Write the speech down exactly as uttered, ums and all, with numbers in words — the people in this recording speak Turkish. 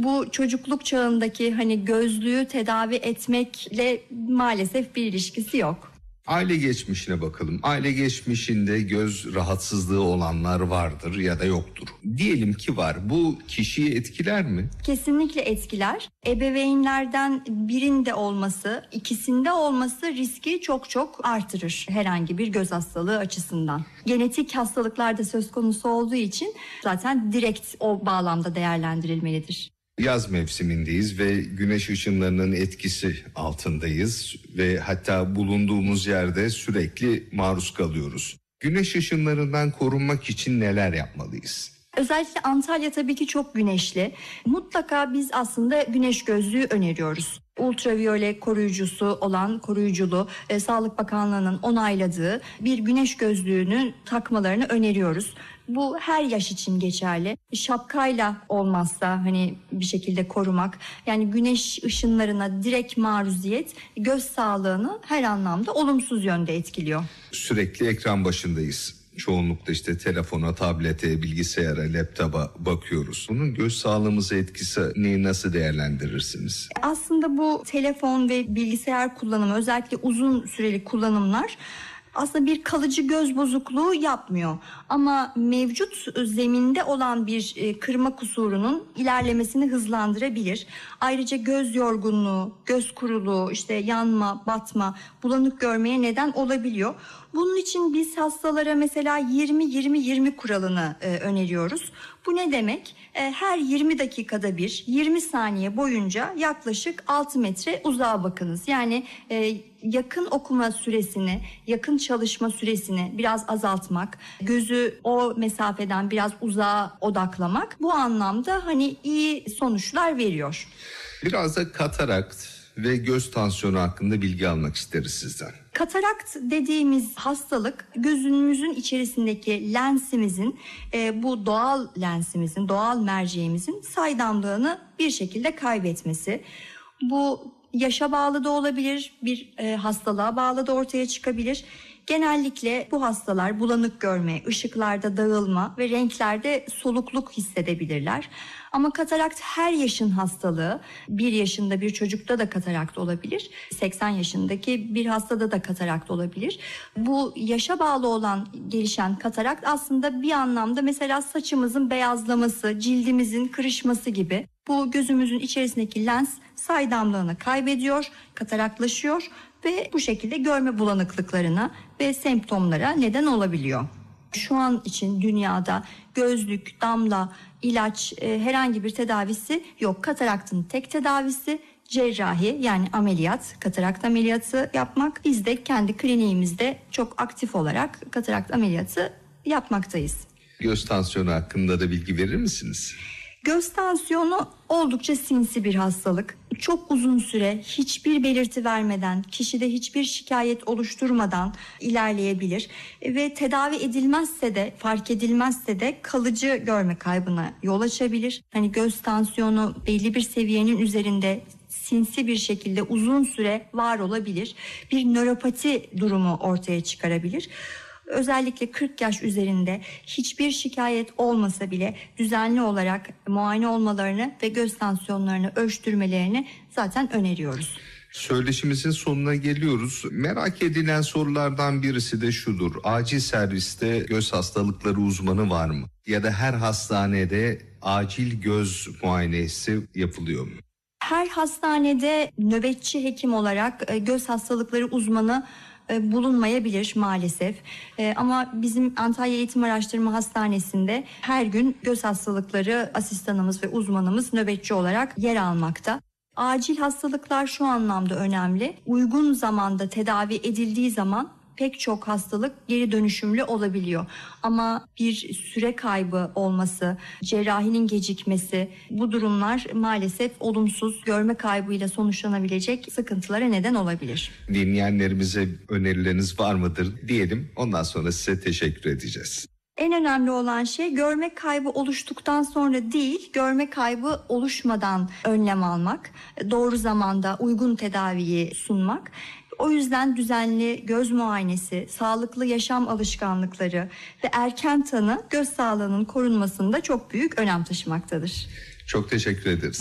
Bu çocukluk çağındaki hani gözlüğü tedavi etmekle maalesef bir ilişkisi yok. Aile geçmişine bakalım. Aile geçmişinde göz rahatsızlığı olanlar vardır ya da yoktur. Diyelim ki var. Bu kişiyi etkiler mi? Kesinlikle etkiler. Ebeveynlerden birinde olması, ikisinde olması riski çok çok artırır herhangi bir göz hastalığı açısından. Genetik hastalıklar da söz konusu olduğu için zaten direkt o bağlamda değerlendirilmelidir. Yaz mevsimindeyiz ve güneş ışınlarının etkisi altındayız ve hatta bulunduğumuz yerde sürekli maruz kalıyoruz. Güneş ışınlarından korunmak için neler yapmalıyız? Özellikle Antalya tabii ki çok güneşli. Mutlaka biz aslında güneş gözlüğü öneriyoruz. Ultraviyole koruyucusu olan koruyuculu e, Sağlık Bakanlığı'nın onayladığı bir güneş gözlüğünü takmalarını öneriyoruz. Bu her yaş için geçerli. Şapkayla olmazsa hani bir şekilde korumak, yani güneş ışınlarına direkt maruziyet göz sağlığını her anlamda olumsuz yönde etkiliyor. Sürekli ekran başındayız. Çoğunlukla işte telefona, tablete, bilgisayara, laptopa bakıyoruz. Bunun göz sağlığımıza etkisini nasıl değerlendirirsiniz? Aslında bu telefon ve bilgisayar kullanımı, özellikle uzun süreli kullanımlar aslında bir kalıcı göz bozukluğu yapmıyor. Ama mevcut zeminde olan bir kırma kusurunun ilerlemesini hızlandırabilir. Ayrıca göz yorgunluğu, göz kuruluğu, işte yanma, batma, bulanık görmeye neden olabiliyor. Bunun için biz hastalara mesela yirmi yirmi yirmi kuralını e, öneriyoruz. Bu ne demek? E, her yirmi dakikada bir, yirmi saniye boyunca yaklaşık altı metre uzağa bakınız. Yani e, yakın okuma süresini, yakın çalışma süresini biraz azaltmak, gözü o mesafeden biraz uzağa odaklamak bu anlamda hani iyi sonuçlar veriyor. Biraz da katarakt ve göz tansiyonu hakkında bilgi almak isteriz sizden. Katarakt dediğimiz hastalık gözümüzün içerisindeki lensimizin, e, bu doğal lensimizin, doğal merceğimizin saydamlığını bir şekilde kaybetmesi. Bu yaşa bağlı da olabilir, bir e, hastalığa bağlı da ortaya çıkabilir. Genellikle bu hastalar bulanık görme, ışıklarda dağılma ve renklerde solukluk hissedebilirler. Ama katarakt her yaşın hastalığı. Bir yaşında bir çocukta da katarakt olabilir. seksen yaşındaki bir hastada da katarakt olabilir. Bu yaşa bağlı olan gelişen katarakt aslında bir anlamda mesela saçımızın beyazlaması, cildimizin kırışması gibi. Bu gözümüzün içerisindeki lens saydamlığını kaybediyor, kataraklaşıyor ve bu şekilde görme bulanıklıklarına ve semptomlara neden olabiliyor. Şu an için dünyada gözlük, damla, ilaç, e, herhangi bir tedavisi yok. Kataraktın tek tedavisi cerrahi, yani ameliyat, katarakt ameliyatı yapmak. Biz de kendi kliniğimizde çok aktif olarak katarakt ameliyatı yapmaktayız. Göz tansiyonu hakkında da bilgi verir misiniz? Göz tansiyonu oldukça sinsi bir hastalık. Çok uzun süre hiçbir belirti vermeden, kişide hiçbir şikayet oluşturmadan ilerleyebilir ve tedavi edilmezse de, fark edilmezse de kalıcı görme kaybına yol açabilir. Hani göz tansiyonu belli bir seviyenin üzerinde sinsi bir şekilde uzun süre var olabilir. Bir nöropati durumu ortaya çıkarabilir. Özellikle kırk yaş üzerinde hiçbir şikayet olmasa bile düzenli olarak muayene olmalarını ve göz tansiyonlarını ölçtürmelerini zaten öneriyoruz. Söyleşimizin sonuna geliyoruz. Merak edilen sorulardan birisi de şudur. Acil serviste göz hastalıkları uzmanı var mı? Ya da her hastanede acil göz muayenesi yapılıyor mu? Her hastanede nöbetçi hekim olarak göz hastalıkları uzmanı bulunmayabilir maalesef. Ama bizim Antalya Eğitim Araştırma Hastanesi'nde her gün göz hastalıkları asistanımız ve uzmanımız nöbetçi olarak yer almakta. Acil hastalıklar şu anlamda önemli. Uygun zamanda tedavi edildiği zaman pek çok hastalık geri dönüşümlü olabiliyor. Ama bir süre kaybı olması, cerrahinin gecikmesi, bu durumlar maalesef olumsuz görme kaybıyla sonuçlanabilecek sıkıntılara neden olabilir. Dinleyenlerimize önerileriniz var mıdır diyelim. Ondan sonra size teşekkür edeceğiz. En önemli olan şey görme kaybı oluştuktan sonra değil, görme kaybı oluşmadan önlem almak, doğru zamanda uygun tedaviyi sunmak. O yüzden düzenli göz muayenesi, sağlıklı yaşam alışkanlıkları ve erken tanı göz sağlığının korunmasında çok büyük önem taşımaktadır. Çok teşekkür ederiz.